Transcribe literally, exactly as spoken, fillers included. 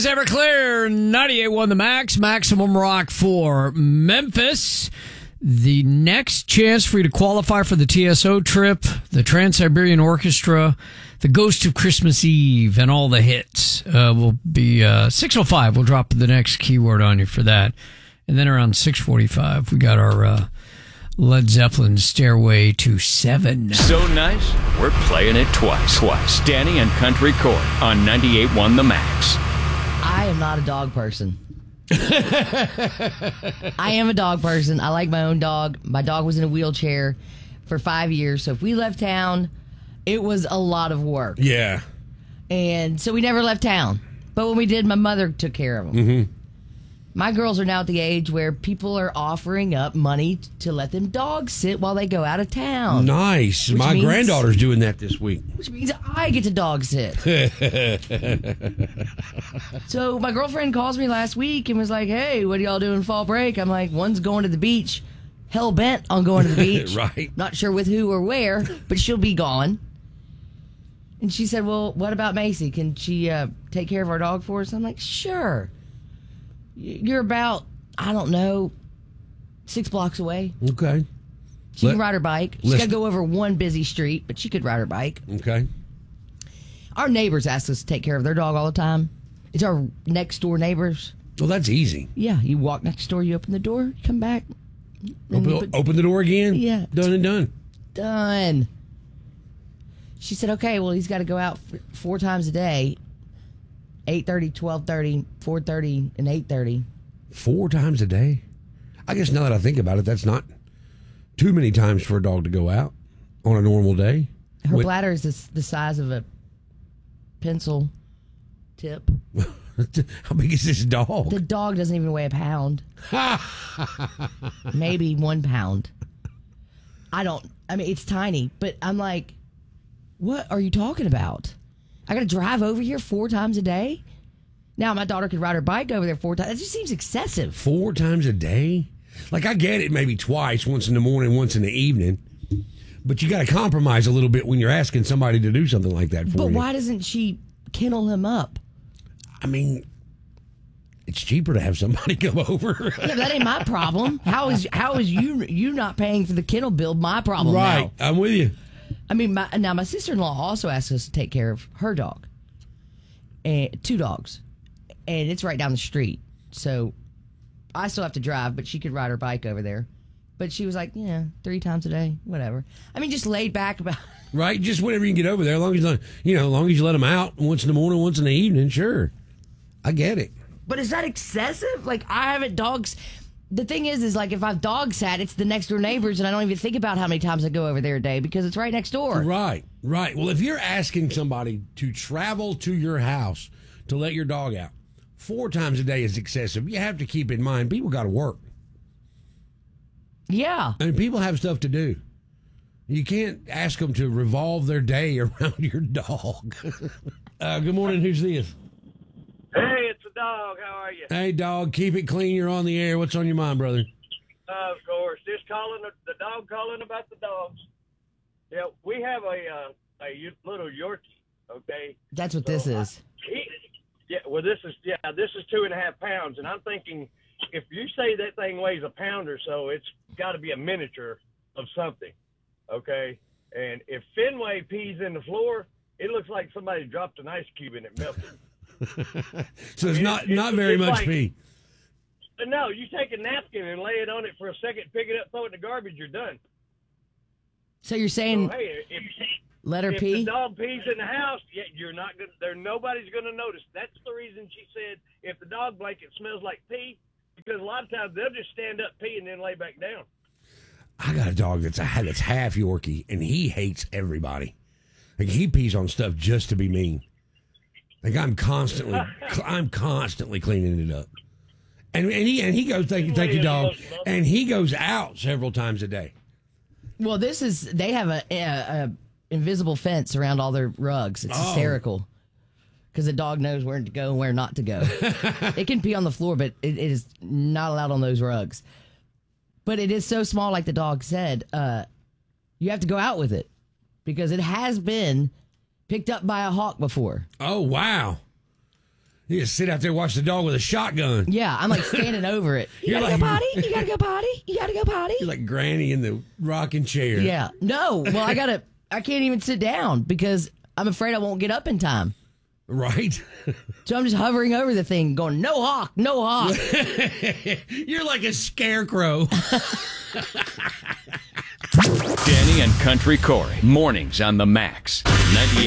Everclear, ninety-eight point one The Max, Maximum Rock for Memphis. The next chance for you to qualify for the T S O trip, the Trans-Siberian Orchestra, the Ghost of Christmas Eve, and all the hits uh, will be uh, six oh five. We'll drop the next keyword on you for that. And then around six forty-five, we got our uh, Led Zeppelin Stairway to Seven. So nice, we're playing it twice. Twice. Danny and Country Court on ninety-eight point one The Max. I am not a dog person. I am a dog person. I like my own dog. My dog was in a wheelchair for five years. So if we left town, it was a lot of work. Yeah. And so we never left town. But when we did, my mother took care of them. Mm-hmm. My girls are now at the age where people are offering up money to let them dog sit while they go out of town. Nice. Which My means- granddaughter's doing that this week. Which means I get to dog sit. So my girlfriend calls me last week and was like, hey, what are y'all doing fall break? I'm like, one's going to the beach. Hell bent on going to the beach. Right. Not sure with who or where, but she'll be gone. And she said, well, what about Macy? Can she uh, take care of our dog for us? I'm like, sure. You're about, I don't know, six blocks away. Okay. She Let- can ride her bike. She's got to go over one busy street, but she could ride her bike. Okay. Our neighbors ask us to take care of their dog all the time. It's our next door neighbors. Well, that's easy. Yeah, you walk next door, you open the door, come back. and you Open, put- open the door again? Yeah. Done and done. Done. She said, okay, well, he's got to go out f- four times a day. eight thirty, twelve thirty, four thirty, and eight thirty. Four times a day? I guess now that I think about it, that's not too many times for a dog to go out on a normal day. Her Wait- bladder is the, the size of a pencil tip. How big is this dog? The dog doesn't even weigh a pound. Maybe one pound. I don't, I mean, it's tiny, but I'm like, what are you talking about? I got to drive over here four times a day? Now, my daughter could ride her bike over there four times. It just seems excessive. Four times a day? Like, I get it maybe twice, once in the morning, once in the evening. But you got to compromise a little bit when you're asking somebody to do something like that for But you. why doesn't she kennel him up? I mean, it's cheaper to have somebody come over. Yeah, that ain't my problem. How is how is you you not paying for the kennel bill my problem Right. now? I'm with you. I mean, my, now my sister-in-law also asked us to take care of her dog, and two dogs, and it's right down the street. So I still have to drive, but she could ride her bike over there. But she was like, yeah, three times a day, whatever. I mean, just laid back about. Right? Just whenever you can get over there, as long as you, you know, as long as you let them out once in the morning, once in the evening, sure. I get it. But is that excessive? Like, I haven't dogs. The thing is, is like if I've dog sat, it's the next door neighbors, and I don't even think about how many times I go over there a day because it's right next door. Right, right. Well, if you're asking somebody to travel to your house to let your dog out, four times a day is excessive. You have to keep in mind, people got to work. Yeah. I mean, people have stuff to do. You can't ask them to revolve their day around your dog. uh, good morning. Who's this? Hey, it's a dog. How are you? Hey, dog. Keep it clean. You're on the air. What's on your mind, brother? Uh, of course, just calling the, the dog calling about the dogs. Yeah, we have a uh, a little Yorkie. Okay, That's what So, this is. he, yeah. Well, this is yeah. This is two and a half pounds, and I'm thinking if you say that thing weighs a pound or so, it's got to be a miniature of something. Okay, and if Fenway pees in the floor, it looks like somebody dropped an ice cube and it melted. So it's mean, not it's- not it's very much like- pee. But no, you take a napkin and lay it on it for a second, pick it up, throw it in the garbage, you're done. So you're saying So, hey, if, let her if pee? the dog pees in the house, yeah, you're not gonna. There, nobody's gonna notice. That's the reason she said if the dog blanket smells like pee, because a lot of times they'll just stand up, pee, and then lay back down. I got a dog that's a, that's half Yorkie, and he hates everybody. Like, he pees on stuff just to be mean. Like, I'm constantly, I'm constantly cleaning it up. And and he and he goes, thank you, thank you, dog. And he goes out several times a day. Well, this is they have a, a, a invisible fence around all their rugs. It's Oh. hysterical because the dog knows where to go and where not to go. It can pee on the floor, but it, it is not allowed on those rugs. But it is so small, like the dog said. Uh, you have to go out with it because it has been picked up by a hawk before. Oh, wow. You just sit out there and watch the dog with a shotgun. Yeah, I'm like standing over it. You You're gotta like- go potty? You gotta go potty? You gotta go potty? You're like Granny in the rocking chair. Yeah. No. Well, I gotta. I can't even sit down because I'm afraid I won't get up in time. Right? So I'm just hovering over the thing, going, "No hawk, no hawk." You're like a scarecrow. Danny and Country Corey. Mornings on the Max. ninety-eight